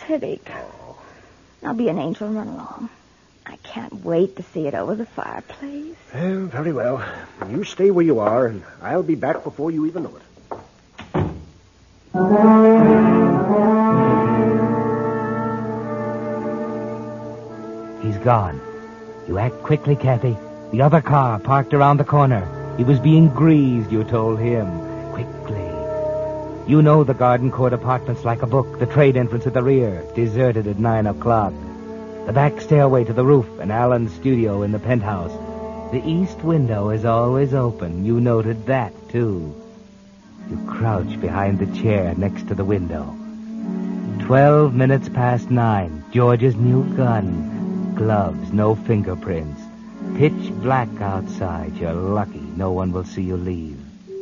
headache. Now be an angel and run along. I can't wait to see it over the fireplace. Very well. You stay where you are, and I'll be back before you even know it. He's gone. You act quickly, Kathy. The other car parked around the corner. He was being greased, you told him. Quickly. You know the Garden Court apartments like a book. The trade entrance at the rear, deserted at 9 o'clock. The back stairway to the roof, and Alan's studio in the penthouse. The east window is always open. You noted that, too. You crouch behind the chair next to the window. 12 minutes past 9. George's new gun. Gloves, no fingerprints. Pitch black outside. You're lucky no one will see you leave.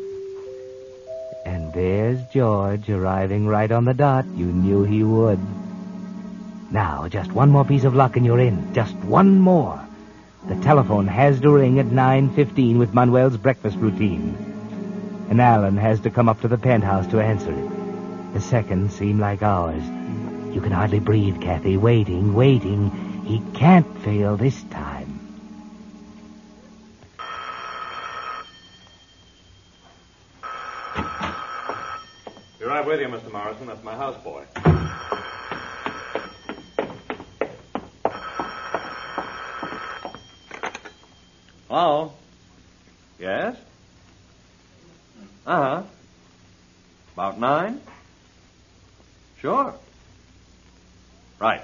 And there's George arriving right on the dot. You knew he would. Now, just one more piece of luck and you're in. Just one more. The telephone has to ring at 9:15 with Manuel's breakfast routine. And Alan has to come up to the penthouse to answer it. The seconds seem like hours. You can hardly breathe, Kathy. Waiting. He can't fail this time. Be right with you, Mr. Morrison. That's my houseboy. Hello? Yes? Uh-huh. About 9? Sure. Right.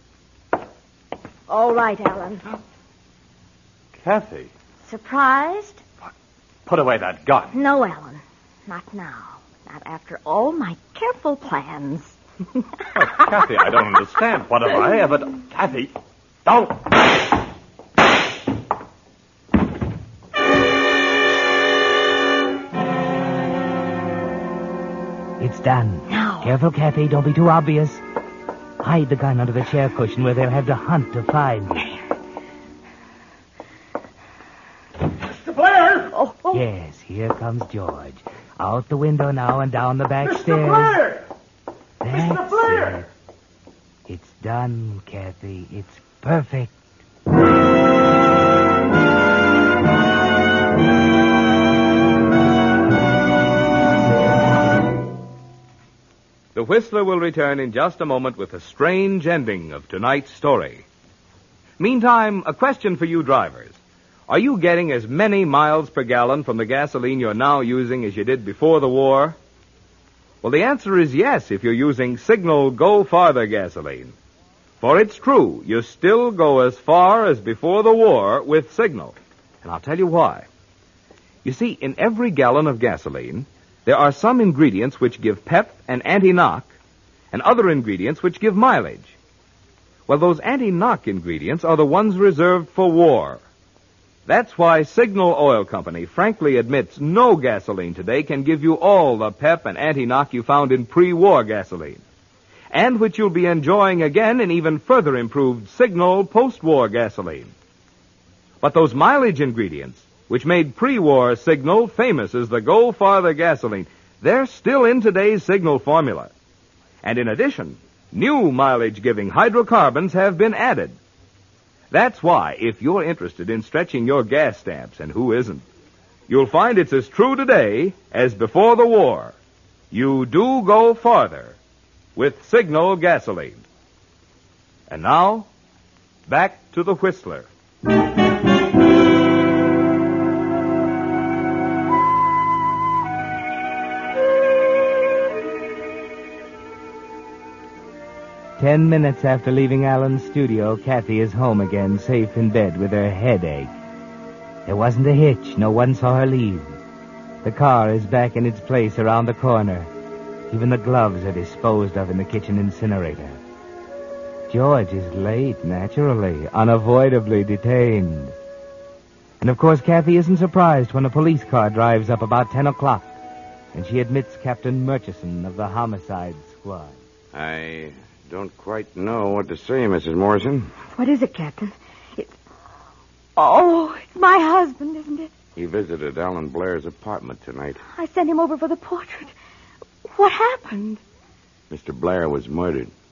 All right, Alan. Kathy, Surprised? put away that gun. No, Alan. Not now. Not after all my careful plans. Oh, Kathy, I don't understand. What have I ever done? Kathy, don't. It's done. No. Careful, Kathy. Don't be too obvious. Hide the gun under the chair cushion where they'll have to hunt to find you. Mr. Blair! Oh. Yes, here comes George. Out the window now and down the back Mr. stairs. Blair! That's Mr. Blair! it. It's done, Kathy. It's perfect. The Whistler will return in just a moment with a strange ending of tonight's story. Meantime, a question for you drivers. Are you getting as many miles per gallon from the gasoline you're now using as you did before the war? Well, the answer is yes if you're using Signal Go Farther gasoline. For it's true, you still go as far as before the war with Signal. And I'll tell you why. You see, in every gallon of gasoline, there are some ingredients which give pep and anti-knock, and other ingredients which give mileage. Well, those anti-knock ingredients are the ones reserved for war. That's why Signal Oil Company frankly admits no gasoline today can give you all the pep and anti-knock you found in pre-war gasoline, and which you'll be enjoying again in even further improved Signal post-war gasoline. But those mileage ingredients, which made pre-war Signal famous as the Go Farther gasoline, they're still in today's Signal formula. And in addition, new mileage-giving hydrocarbons have been added. That's why, if you're interested in stretching your gas stamps, and who isn't, you'll find it's as true today as before the war. You do go farther with Signal gasoline. And now, back to the Whistler. Ten minutes after leaving Alan's studio, Kathy is home again, safe in bed with her headache. There wasn't a hitch. No one saw her leave. The car is back in its place around the corner. Even the gloves are disposed of in the kitchen incinerator. George is late, naturally, unavoidably detained. And of course, Kathy isn't surprised when a police car drives up about 10 o'clock, and she admits Captain Murchison of the homicide squad. I don't quite know what to say, Mrs. Morrison. What is it, Captain? It's my husband, isn't it? He visited Alan Blair's apartment tonight. I sent him over for the portrait. What happened? Mr. Blair was murdered.